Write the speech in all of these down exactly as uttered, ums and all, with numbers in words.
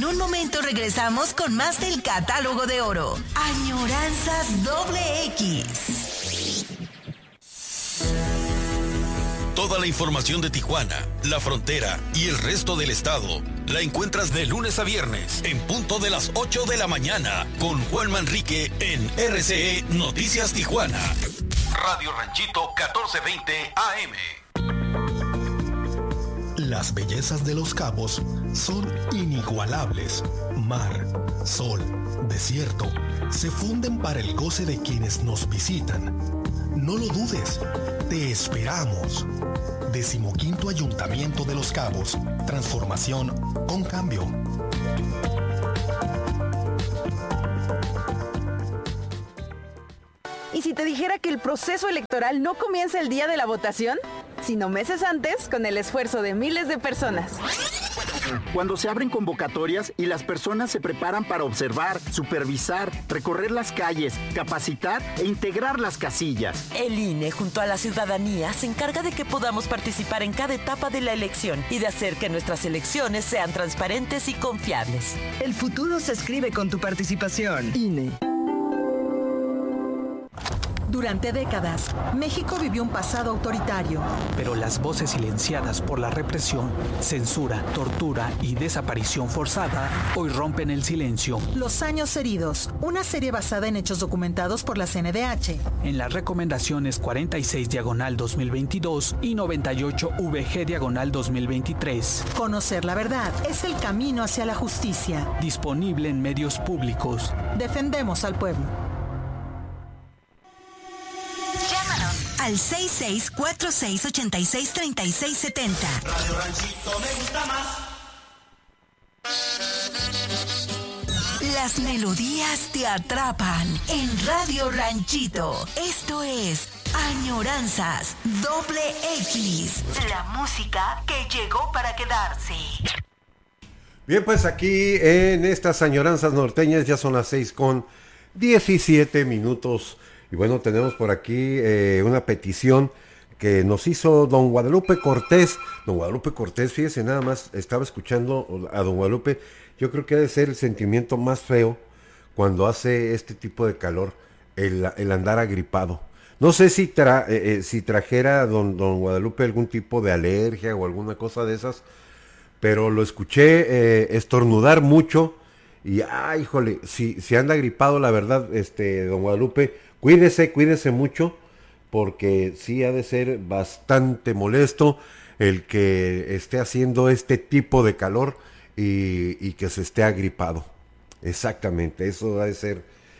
En un momento regresamos con más del catálogo de oro. Añoranzas doble X. Toda la información de Tijuana, la frontera y el resto del estado la encuentras de lunes a viernes en punto de las ocho de la mañana con Juan Manrique en R C E Noticias Tijuana. Radio Ranchito catorce veinte A M. Las bellezas de Los Cabos son inigualables. Mar, sol, desierto, se funden para el goce de quienes nos visitan. No lo dudes, te esperamos. Decimoquinto Ayuntamiento de Los Cabos. Transformación con cambio. ¿Y si te dijera que el proceso electoral no comienza el día de la votación, sino meses antes con el esfuerzo de miles de personas? Cuando se abren convocatorias y las personas se preparan para observar, supervisar, recorrer las calles, capacitar e integrar las casillas. El I N E junto a la ciudadanía se encarga de que podamos participar en cada etapa de la elección y de hacer que nuestras elecciones sean transparentes y confiables. El futuro se escribe con tu participación. I N E. Durante décadas, México vivió un pasado autoritario. Pero las voces silenciadas por la represión, censura, tortura y desaparición forzada hoy rompen el silencio. Los años heridos, una serie basada en hechos documentados por la C N D H. En las recomendaciones cuarenta y seis diagonal dos mil veintidós y noventa y ocho V G diagonal dos mil veintitrés. Conocer la verdad es el camino hacia la justicia. Disponible en medios públicos. Defendemos al pueblo. Al seis seis cuatro seis ocho seis tres seis siete cero. Radio Ranchito me gusta más. Las melodías te atrapan en Radio Ranchito. Esto es Añoranzas doble X. La música que llegó para quedarse. Bien, pues aquí en estas añoranzas norteñas ya son las seis con diecisiete minutos. Y bueno, tenemos por aquí eh, una petición que nos hizo don Guadalupe Cortés. Don Guadalupe Cortés, fíjese nada más, estaba escuchando a don Guadalupe. Yo creo que ha de ser el sentimiento más feo cuando hace este tipo de calor, el, el andar agripado. No sé si, tra, eh, eh, si trajera don, don Guadalupe algún tipo de alergia o alguna cosa de esas, pero lo escuché eh, estornudar mucho y, ay, híjole, si, si anda agripado, la verdad, este, don Guadalupe, Cuídese, cuídese mucho, porque sí ha de ser bastante molesto el que esté haciendo este tipo de calor y, y que se esté agripado. Exactamente, eso ha de ser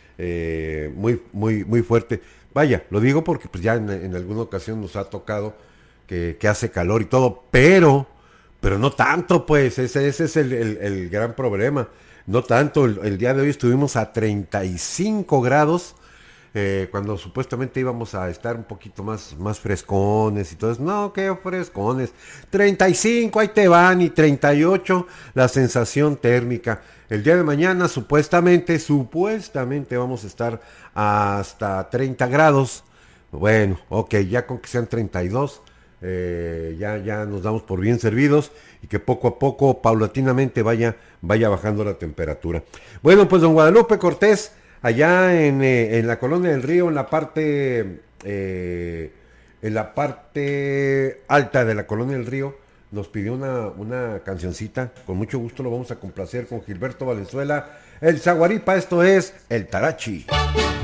eh, muy, muy, muy fuerte. Vaya, lo digo porque pues ya en, en alguna ocasión nos ha tocado que, que hace calor y todo, pero, pero no tanto, pues, ese, ese es el, el, el gran problema. No tanto, el, el día de hoy estuvimos a treinta y cinco grados. Eh, cuando supuestamente íbamos a estar un poquito más, más frescones y todo eso. No, qué frescones. treinta y cinco, ahí te van, y treinta y ocho la sensación térmica. El día de mañana supuestamente, supuestamente vamos a estar hasta treinta grados. Bueno, ok, ya con que sean treinta y dos, eh, ya, ya nos damos por bien servidos y que poco a poco, paulatinamente vaya, vaya bajando la temperatura. Bueno, pues don Guadalupe Cortés, allá en, eh, en la Colonia del Río, en la parte eh, en la parte alta de la Colonia del Río, nos pidió una, una cancioncita. Con mucho gusto lo vamos a complacer con Gilberto Valenzuela, el Zaguaripa. Esto es El Tarachi.